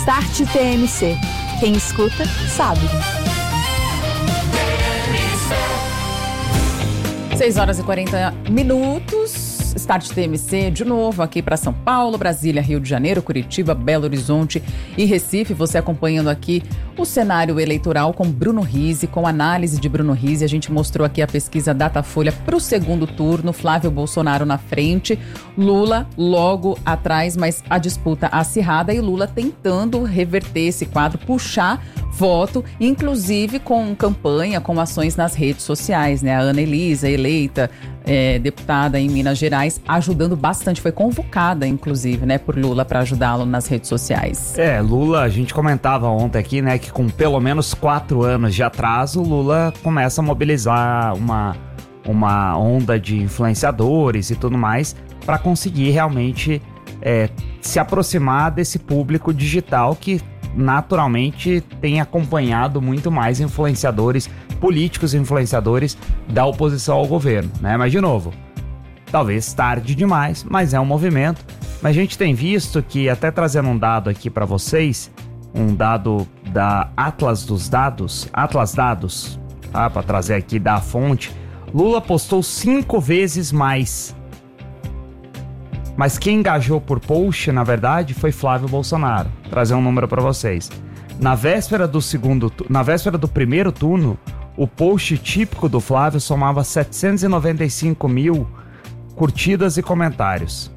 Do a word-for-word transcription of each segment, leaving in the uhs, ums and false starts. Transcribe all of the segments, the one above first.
Start T M C. Quem escuta, sabe. seis horas e quarenta minutos. Start T M C de novo aqui para São Paulo, Brasília, Rio de Janeiro, Curitiba, Belo Horizonte e Recife. Você acompanhando aqui o cenário eleitoral com Bruno Rizzi, com análise de Bruno Rizzi. A gente mostrou aqui a pesquisa Datafolha para o segundo turno. Flávio Bolsonaro na frente, Lula logo atrás, mas a disputa acirrada e Lula tentando reverter esse quadro, puxar voto, inclusive com campanha, com ações nas redes sociais, né? A Ana Elisa, eleita é, deputada em Minas Gerais, ajudando bastante, foi convocada, inclusive, né, por Lula para ajudá-lo nas redes sociais. É, Lula, a gente comentava ontem aqui, né, que com pelo menos quatro anos de atraso, Lula começa a mobilizar uma, uma onda de influenciadores e tudo mais para conseguir realmente é, se aproximar desse público digital que naturalmente tem acompanhado muito mais influenciadores, políticos influenciadores da oposição ao governo, né? Mas, de novo, talvez tarde demais, mas é um movimento. Mas a gente tem visto que, até trazendo um dado aqui para vocês, um dado da Atlas dos Dados, Atlas Dados, tá? Para trazer aqui da fonte, Lula postou cinco vezes mais. Mas quem engajou por post, na verdade, foi Flávio Bolsonaro. Vou trazer um número para vocês. Na véspera do segundo, na véspera do primeiro turno, o post típico do Flávio somava setecentos e noventa e cinco mil curtidas e comentários.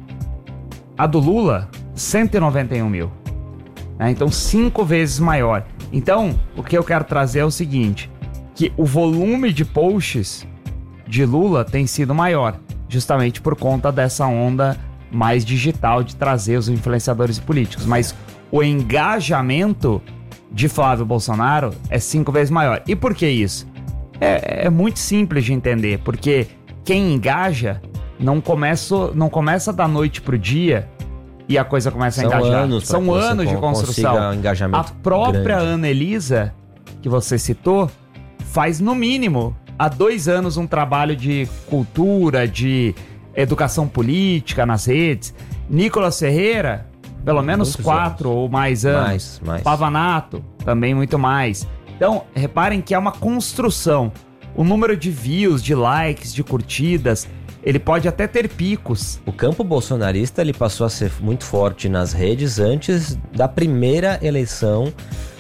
A do Lula, cento e noventa e um mil. É, então, cinco vezes maior. Então, o que eu quero trazer é o seguinte, que o volume de posts de Lula tem sido maior, justamente por conta dessa onda mais digital de trazer os influenciadores políticos. Mas o engajamento de Flávio Bolsonaro é cinco vezes maior. E por que isso? É, é muito simples de entender, porque quem engaja não começa, não começa da noite pro dia e a coisa começa a São engajar. Anos São anos de construção. Um engajamento a própria grande. Ana Elisa, que você citou, faz no mínimo há dois anos um trabalho de cultura, de educação política nas redes. Nicolas Ferreira, pelo menos Muitos quatro anos. ou mais anos. Mais, mais. Pavanato, também muito mais. Então, reparem que é uma construção. O número de views, de likes, de curtidas, ele pode até ter picos. O campo bolsonarista ele passou a ser muito forte nas redes antes da primeira eleição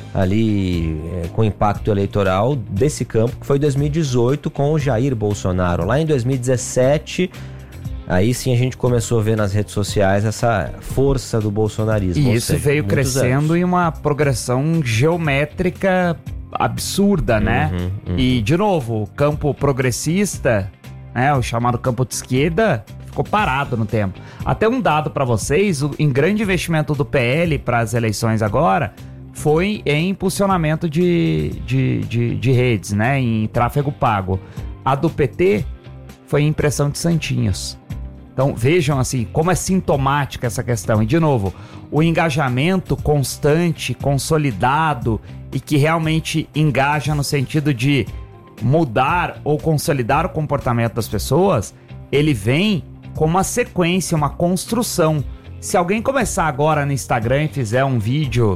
ali é, com impacto eleitoral desse campo, que foi dois mil e dezoito com o Jair Bolsonaro. Lá em dois mil e dezessete, aí sim a gente começou a ver nas redes sociais essa força do bolsonarismo. E isso seja, veio crescendo anos. em uma progressão geométrica absurda, né? Uhum, uhum. E, de novo, o campo progressista, né, o chamado campo de esquerda, ficou parado no tempo. Até um dado para vocês, o em grande investimento do P L para as eleições agora foi em impulsionamento de, de, de, de redes, né, em tráfego pago. A do P T foi em impressão de santinhos. Então vejam assim como é sintomática essa questão. E de novo, o engajamento constante, consolidado e que realmente engaja no sentido de mudar ou consolidar o comportamento das pessoas, ele vem com uma sequência, uma construção. Se alguém começar agora no Instagram e fizer um vídeo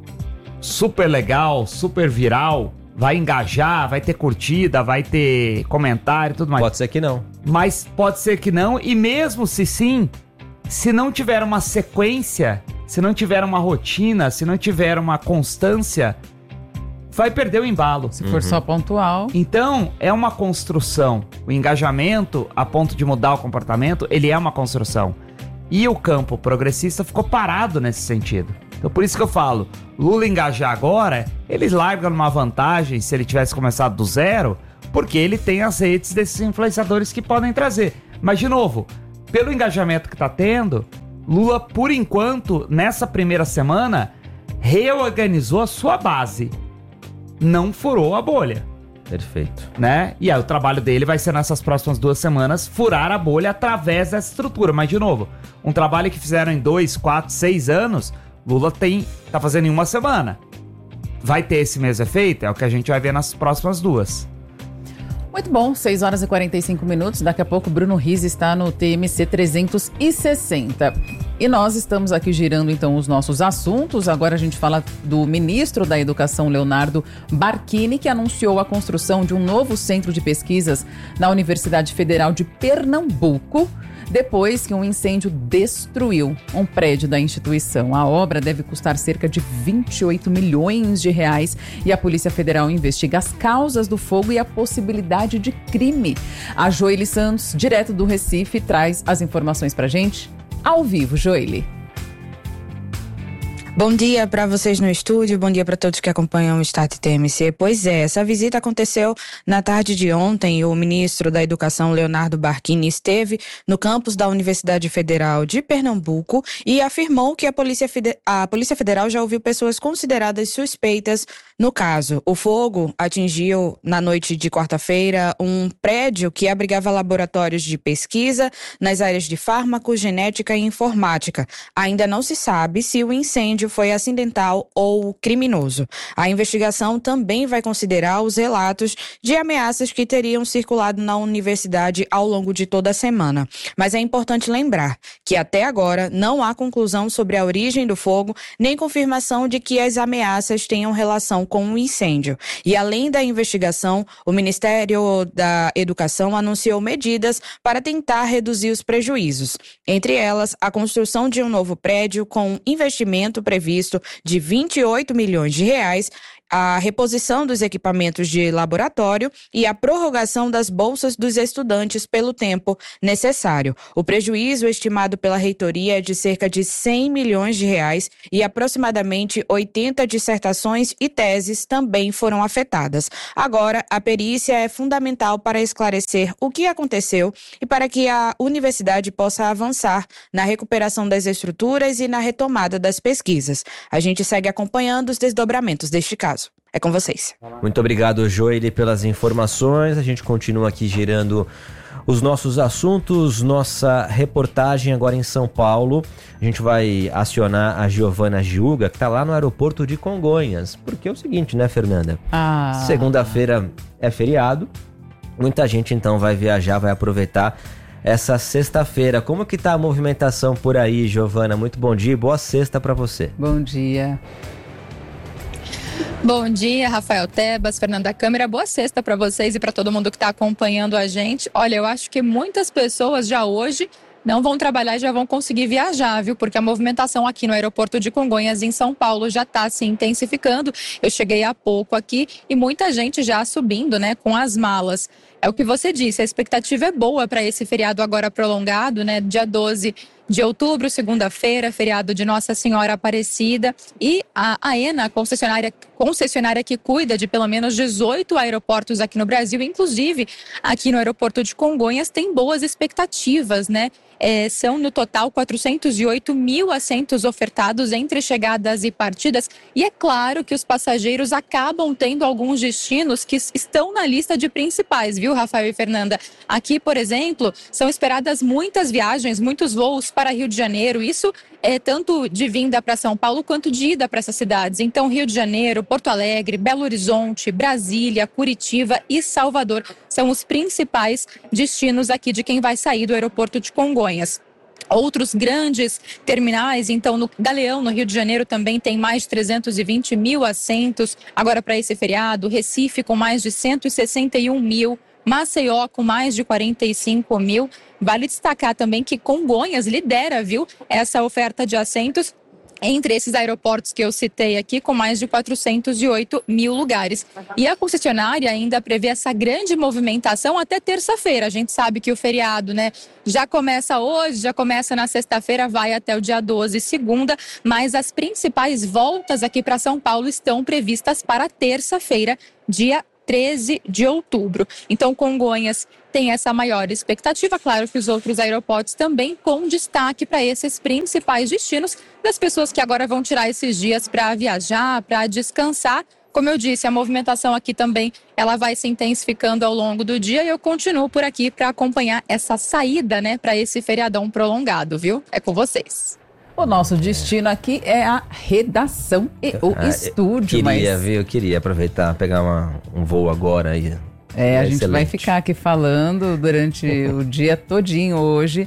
super legal, super viral, vai engajar, vai ter curtida, vai ter comentário e tudo mais. Pode ser que não. Mas pode ser que não, e mesmo se sim, se não tiver uma sequência, se não tiver uma rotina, se não tiver uma constância, vai perder o embalo. Se for uhum. só pontual. Então, é uma construção. O engajamento, a ponto de mudar o comportamento, ele é uma construção. E o campo progressista ficou parado nesse sentido. Então, por isso que eu falo, Lula engajar agora, ele larga numa vantagem se ele tivesse começado do zero, porque ele tem as redes desses influenciadores que podem trazer. Mas, de novo, pelo engajamento que tá tendo, Lula, por enquanto, nessa primeira semana, reorganizou a sua base. Não furou a bolha. Perfeito. Né? E aí o trabalho dele vai ser nessas próximas duas semanas furar a bolha através dessa estrutura. Mas, de novo, um trabalho que fizeram em dois, quatro, seis anos, Lula tem, tá fazendo em uma semana. Vai ter esse mesmo efeito? É o que a gente vai ver nas próximas duas. Muito bom, seis horas e quarenta e cinco minutos. Daqui a pouco Bruno Rizzi está no T M C trezentos e sessenta. E nós estamos aqui girando então os nossos assuntos. Agora a gente fala do ministro da Educação, Leonardo Barquini, que anunciou a construção de um novo centro de pesquisas na Universidade Federal de Pernambuco, depois que um incêndio destruiu um prédio da instituição. A obra deve custar cerca de vinte e oito milhões de reais e a Polícia Federal investiga as causas do fogo e a possibilidade de crime. A Joely Santos, direto do Recife, traz as informações pra gente. Ao vivo, Joely. Bom dia para vocês no estúdio, bom dia para todos que acompanham o Start T M C. Pois é, essa visita aconteceu na tarde de ontem. O ministro da Educação, Leonardo Barquini, esteve no campus da Universidade Federal de Pernambuco e afirmou que a Polícia, Fede- a Polícia Federal já ouviu pessoas consideradas suspeitas no caso. O fogo atingiu, na noite de quarta-feira, um prédio que abrigava laboratórios de pesquisa nas áreas de fármaco, genética e informática. Ainda não se sabe se o incêndio foi acidental ou criminoso. A investigação também vai considerar os relatos de ameaças que teriam circulado na universidade ao longo de toda a semana. Mas é importante lembrar que até agora não há conclusão sobre a origem do fogo, nem confirmação de que as ameaças tenham relação com o incêndio. E além da investigação, o Ministério da Educação anunciou medidas para tentar reduzir os prejuízos. Entre elas, a construção de um novo prédio com investimento previsto de vinte e oito milhões de reais, a reposição dos equipamentos de laboratório e a prorrogação das bolsas dos estudantes pelo tempo necessário. O prejuízo estimado pela reitoria é de cerca de cem milhões de reais e aproximadamente oitenta dissertações e teses também foram afetadas. Agora, a perícia é fundamental para esclarecer o que aconteceu e para que a universidade possa avançar na recuperação das estruturas e na retomada das pesquisas. A gente segue acompanhando os desdobramentos deste caso. É com vocês. Muito obrigado, Joely, pelas informações. A gente continua aqui girando os nossos assuntos, nossa reportagem agora em São Paulo. A gente vai acionar a Giovana Giuga, que está lá no aeroporto de Congonhas. Porque é o seguinte, né, Fernanda? Ah. Segunda-feira é feriado. Muita gente, então, vai viajar, vai aproveitar essa sexta-feira. Como que tá a movimentação por aí, Giovana? Muito bom dia e boa sexta para você. Bom dia. Bom dia, Rafael Tebas, Fernanda Câmara, boa sexta para vocês e para todo mundo que está acompanhando a gente. Olha, eu acho que muitas pessoas já hoje não vão trabalhar e já vão conseguir viajar, viu? Porque a movimentação aqui no aeroporto de Congonhas, em São Paulo, já está se intensificando. Eu cheguei há pouco aqui e muita gente já subindo, né, com as malas. É o que você disse, a expectativa é boa para esse feriado agora prolongado, né, dia doze de outubro, segunda-feira, feriado de Nossa Senhora Aparecida. E a AENA, a concessionária, concessionária que cuida de pelo menos dezoito aeroportos aqui no Brasil, inclusive aqui no aeroporto de Congonhas, tem boas expectativas, né? É, são no total quatrocentos e oito mil assentos ofertados entre chegadas e partidas. E é claro que os passageiros acabam tendo alguns destinos que estão na lista de principais, viu, Rafael e Fernanda? Aqui, por exemplo, são esperadas muitas viagens, muitos voos para Rio de Janeiro. Isso é tanto de vinda para São Paulo quanto de ida para essas cidades. Então, Rio de Janeiro, Porto Alegre, Belo Horizonte, Brasília, Curitiba e Salvador são os principais destinos aqui de quem vai sair do aeroporto de Congonhas. Outros grandes terminais, então no Galeão, no Rio de Janeiro, também tem mais de trezentos e vinte mil assentos. Agora para esse feriado, Recife com mais de cento e sessenta e um mil, Maceió com mais de quarenta e cinco mil. Vale destacar também que Congonhas lidera, viu, essa oferta de assentos entre esses aeroportos que eu citei aqui, com mais de quatrocentos e oito mil lugares. E a concessionária ainda prevê essa grande movimentação até terça-feira. A gente sabe que o feriado, né, já começa hoje, já começa na sexta-feira, vai até o dia doze, segunda, mas as principais voltas aqui para São Paulo estão previstas para terça-feira, dia treze de outubro. Então, Congonhas tem essa maior expectativa. Claro que os outros aeroportos também, com destaque para esses principais destinos das pessoas que agora vão tirar esses dias para viajar, para descansar. Como eu disse, a movimentação aqui também ela vai se intensificando ao longo do dia e eu continuo por aqui para acompanhar essa saída, né, para esse feriadão prolongado, viu? É com vocês. O nosso destino aqui é a redação e o ah, estúdio. Eu queria, mas... viu? Eu queria aproveitar, pegar uma, um voo agora aí. É, é a gente excelente. vai ficar aqui falando durante o dia todinho hoje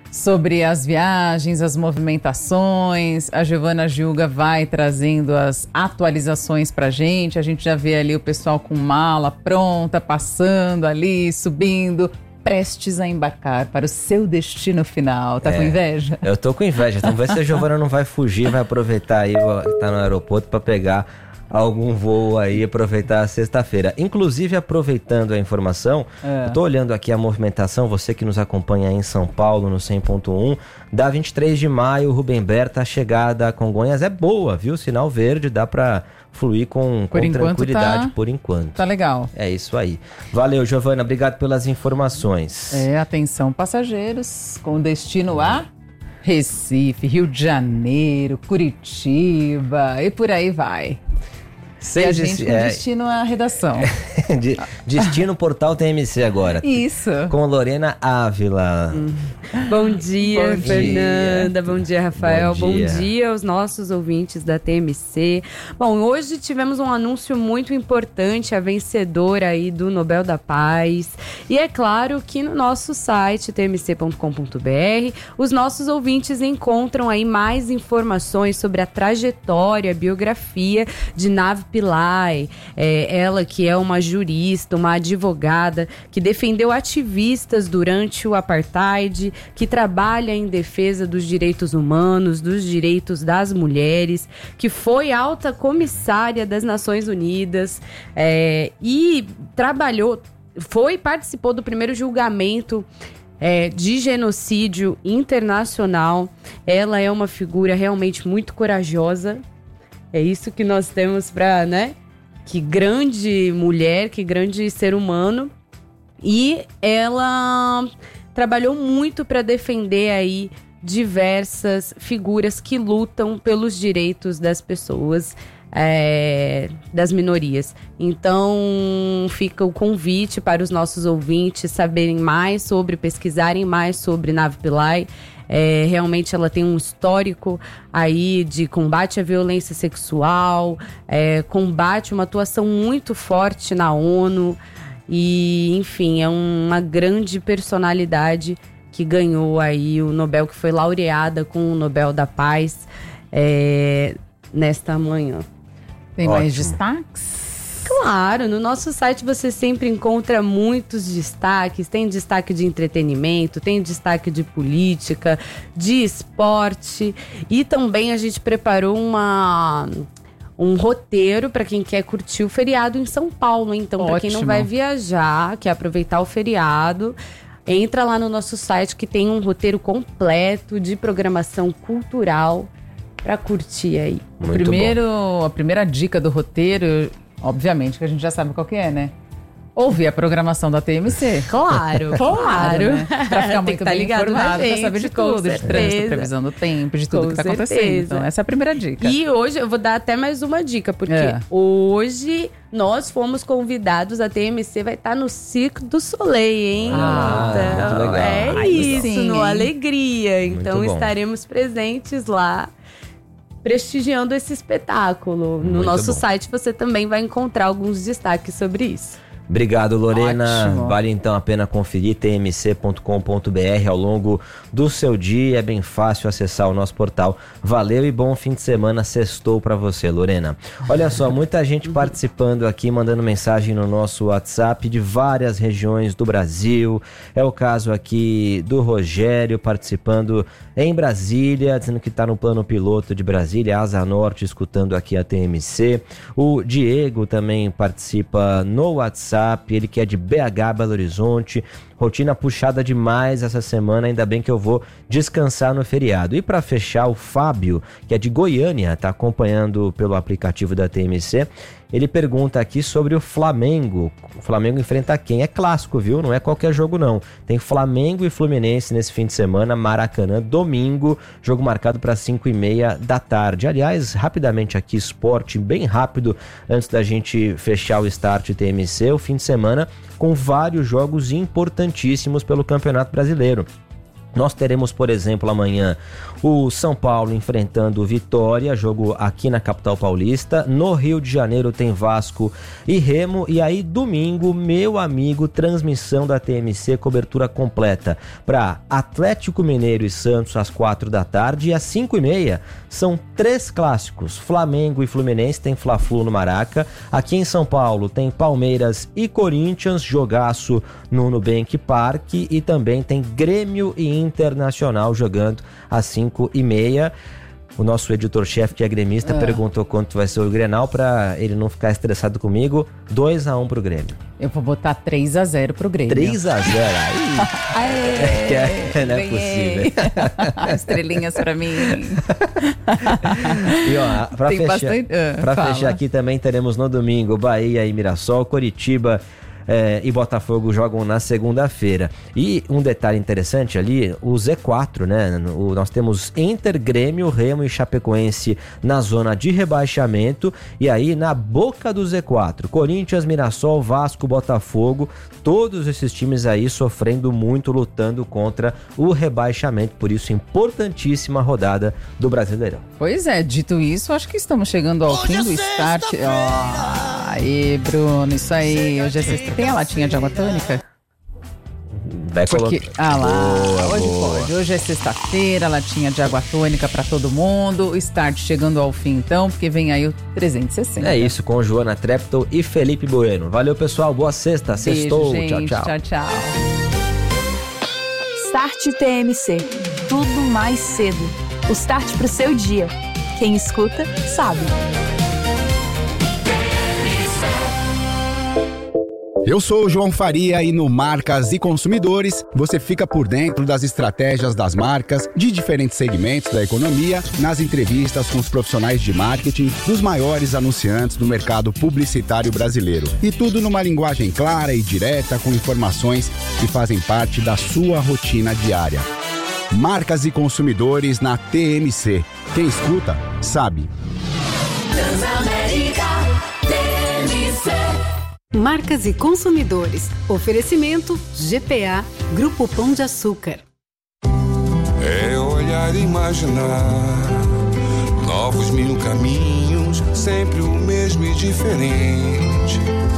sobre as viagens, as movimentações. A Giovana Gilga vai trazendo as atualizações pra gente. A gente já vê ali o pessoal com mala pronta, passando ali, subindo, prestes a embarcar para o seu destino final. Tá é, com inveja? Eu tô com inveja. Então vê se a Giovana não vai fugir, vai aproveitar aí, tá no aeroporto para pegar algum voo aí, aproveitar a sexta-feira. Inclusive, aproveitando a informação, é. eu tô olhando aqui a movimentação, você que nos acompanha aí em São Paulo, no cem ponto um, da vinte e três de maio, Rubem Berta, a chegada a Congonhas é boa, viu? Sinal verde, dá pra fluir com, com tranquilidade, tá, por enquanto. Tá legal. É isso aí. Valeu, Giovana, obrigado pelas informações. É, atenção passageiros, com destino a Recife, Rio de Janeiro, Curitiba e por aí vai. E a gente com é, destino à redação. de, destino Portal T M C agora. Isso. Com Lorena Ávila. Hum. Bom dia, bom Fernanda. Dia. Bom dia, Rafael. Bom dia. Bom dia aos nossos ouvintes da T M C. Bom, hoje tivemos um anúncio muito importante, a vencedora aí do Nobel da Paz. E é claro que no nosso site, t m c ponto com ponto b r, os nossos ouvintes encontram aí mais informações sobre a trajetória, a biografia de Navi Pillay, é, ela que é uma jurista, uma advogada, que defendeu ativistas durante o apartheid, que trabalha em defesa dos direitos humanos, dos direitos das mulheres, que foi alta comissária das Nações Unidas é, e trabalhou, foi participou do primeiro julgamento É, de genocídio internacional. Ela é uma figura realmente muito corajosa. É isso que nós temos para, né? Que grande mulher, que grande ser humano. E ela trabalhou muito para defender aí diversas figuras que lutam pelos direitos das pessoas, é, das minorias. Então fica o convite para os nossos ouvintes saberem mais sobre, pesquisarem mais sobre Navi Pillay. É, realmente ela tem um histórico aí de combate à violência sexual, é, combate, uma atuação muito forte na ONU e, enfim, é uma grande personalidade que ganhou aí o Nobel, que foi laureada com o Nobel da Paz é, nesta manhã. Tem Ótimo. mais destaques? Claro, no nosso site você sempre encontra muitos destaques. Tem destaque de entretenimento, tem destaque de política, de esporte. E também a gente preparou uma, um roteiro para quem quer curtir o feriado em São Paulo. Então, para quem não vai viajar, quer aproveitar o feriado, entra lá no nosso site que tem um roteiro completo de programação cultural para curtir aí. Muito Primeiro, bom. A primeira dica do roteiro... Obviamente que a gente já sabe qual que é, né? Ouvir a programação da T M C. Claro, claro. Né? Pra ficar muito tá bem informado, gente, pra saber de tudo, certeza. de trânsito, previsão do tempo, de tudo com que tá certeza. acontecendo. Então, essa é a primeira dica. E hoje, eu vou dar até mais uma dica, porque é. hoje nós fomos convidados, a T M C vai estar no Cirque du Soleil, hein? Ah, então, muito legal. É Aí isso, sim, no hein? Alegria. Então estaremos presentes lá, prestigiando esse espetáculo. No Muito nosso bom. site você também vai encontrar alguns destaques sobre isso. Obrigado, Lorena. Ótimo. Vale então a pena conferir t m c ponto com ponto b r ao longo do seu dia. É bem fácil acessar o nosso portal. Valeu e bom fim de semana. Sextou pra você, Lorena. Olha só, muita gente participando aqui, mandando mensagem no nosso WhatsApp de várias regiões do Brasil. É o caso aqui do Rogério participando em Brasília, dizendo que tá no plano piloto de Brasília, Asa Norte, escutando aqui a T M C. O Diego também participa no WhatsApp. Ele que é de B H, Belo Horizonte. Rotina puxada demais essa semana, ainda bem que eu vou descansar no feriado. E para fechar, o Fábio, que é de Goiânia, tá acompanhando pelo aplicativo da T M C. Ele pergunta aqui sobre o Flamengo. O Flamengo enfrenta quem? É clássico, viu? Não é qualquer jogo, não. Tem Flamengo e Fluminense nesse fim de semana, Maracanã, domingo, jogo marcado para cinco e meia da tarde. Aliás, rapidamente aqui, esporte, bem rápido, antes da gente fechar o Start T M C, o fim de semana com vários jogos importantíssimos pelo Campeonato Brasileiro. Nós teremos, por exemplo, amanhã o São Paulo enfrentando o Vitória, jogo aqui na capital paulista. No Rio de Janeiro tem Vasco e Remo. E aí, domingo, meu amigo, transmissão da T M C, cobertura completa para Atlético Mineiro e Santos às quatro da tarde. E às cinco e meia são três clássicos. Flamengo e Fluminense, tem Fla-Flu no Maraca. Aqui em São Paulo tem Palmeiras e Corinthians, jogaço no Nubank Park. E também tem Grêmio e Internacional jogando às cinco e meia. O nosso editor-chefe que é gremista é. perguntou quanto vai ser o Grenal para ele não ficar estressado comigo. dois a um pro Grêmio. Eu vou botar três a zero pro Grêmio. três a zero? Aí é, não é possível. Estrelinhas pra mim. E ó, pra, fechar, bastante... uh, pra fechar aqui também teremos no domingo Bahia e Mirassol, Coritiba É, e Botafogo jogam na segunda-feira. E um detalhe interessante ali, o Z quatro, né? O, nós temos Inter, Grêmio, Remo e Chapecoense na zona de rebaixamento. E aí, na boca do Z quatro, Corinthians, Mirassol, Vasco, Botafogo, todos esses times aí sofrendo muito, lutando contra o rebaixamento. Por isso, importantíssima rodada do Brasileirão. Pois é, dito isso, acho que estamos chegando ao fim do start. Oh, aí, Bruno, isso aí. Hoje é sexta. Tem a latinha de água tônica? Vai Porque, ah lá, boa, hoje boa. pode. Hoje é sexta-feira, latinha de água tônica pra todo mundo. O start chegando ao fim então, porque vem aí o trezentos e sessenta. É isso, com Joana Treptow e Felipe Bueno. Valeu, pessoal. Boa sexta. Beijo, Sextou. gente. Tchau, tchau. Tchau, tchau. Start T M C. Tudo mais cedo. O start pro seu dia. Quem escuta, sabe. Eu sou o João Faria e no Marcas e Consumidores você fica por dentro das estratégias das marcas de diferentes segmentos da economia, nas entrevistas com os profissionais de marketing dos maiores anunciantes do mercado publicitário brasileiro. E tudo numa linguagem clara e direta com informações que fazem parte da sua rotina diária. Marcas e Consumidores na T M C. Quem escuta, sabe. Transamérica T M C. Marcas e Consumidores. Oferecimento G P A, Grupo Pão de Açúcar. É olhar e imaginar novos mil caminhos, sempre o mesmo e diferente.